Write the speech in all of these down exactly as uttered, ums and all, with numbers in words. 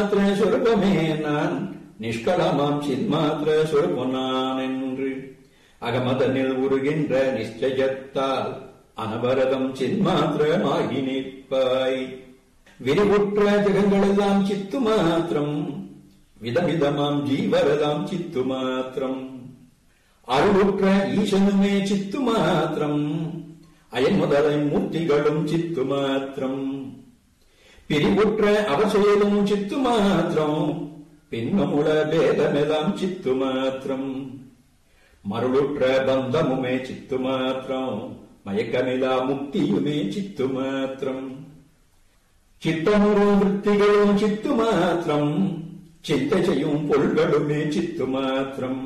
சொருபமே நான் நிஷ்கலமாம் சின்மாத்திர சொருபு நான் என்று அகமதனில் உருகின்ற நிச்சயத்தால் அனவரதம் சின்மாத்திரமாகி நிற்பாய். விரிவுற்ற ஜெகங்களெல்லாம் சித்து மாத்திரம், விதவிதமாம் ஜீவரதாம் சித்து மாத்திரம். அருளுற்ற ஈசனுமே சித்து மாத்திரம், அயன் முதலை மூர்த்திகளும் சித்து மாத்திரம். பிரிவுற்ற அவசேலும் சித்து மாத்திரம், பின்னமுள பேதமெல்லாம் சித்து மாத்திரம். மருளுற்ற பந்தமுமே சித்து மாத்திரம், மயக்கமிலா முக்தியுமே சித்து மாத்திரம். சித்தமுறும் விற்த்திகளும் சித்து மாத்திரம், சித்த செய்யும் பொருள்களுமே சித்து மாத்திரம்.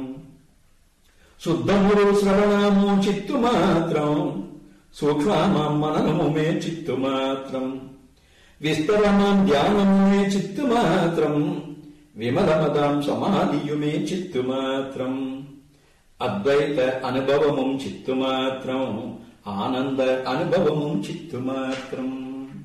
சுத்தமுறு சிரவணமும் சித்து மாத்திரம், சூக்ஷ்மமாம் மனனமுமே சித்து மாத்திரம். விஸ்தரமாம் தியானமுமே சித்து மாத்திரம், விமலமதாம் சமாதியுமே சித்து மாத்திரம். அத்வைத அனுபவமும் சித்து மாத்திரம், ஆனந்த அனுபவமும் சித்து மாத்திரம்.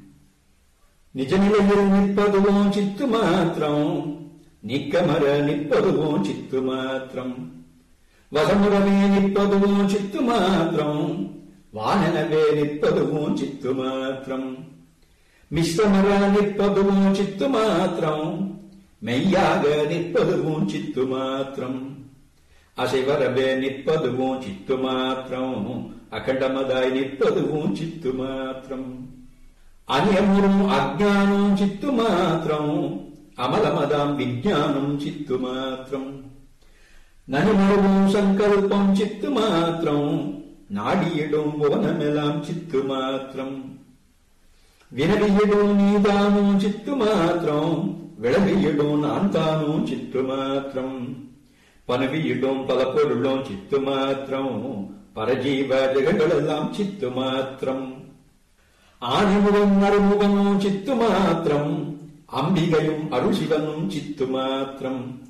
நிஜநிலையில் நிற்பதுவும் சித்து மாத்திரம், நீக்கமர நிற்பதுவும் சித்து மாத்திரம். வசமுறவே நிற்பதுவும் சித்து மாத்திரம், வானனவே நிற்பதுவும் சித்து மாத்திரம். மிஸ்ரமர நிற்பதுவும் சித்து மாத்திரம், மெய்யாக நிற்பதுவும் சித்து மாத்திரம். அசைவரவே நிற்பதுவும் சித்து மாத்திரம், அகண்டமதாய் நிற்பதுவும் சித்து மாத்திரம். அநியமுறும் அஜ்ஞானம் சித்து மாத்திரம், அமலமதாம் விஞ்ஞானம் சித்து மாத்திரம். நனிமருவும் சங்கல்பம் சித்து மாத்திரம், நாடியிடும் புவனமெல்லாம் சித்து மாத்திரம். வினவியிடும் நீதானும் சித்து மாத்திரம், விளவியிடும் நான் தானும் சித்து மாத்திரம். பனவியிடும் பல பொருளும் சித்து மாத்திரம், பரஜீவ ஜெகங்களெல்லாம் சித்து மாத்திரம். ஆணிமுகம் அருமுகமும் சித்து மாத்திரம், அம்பிகையும் அருள்சிவனும் சித்து மாத்திரம்.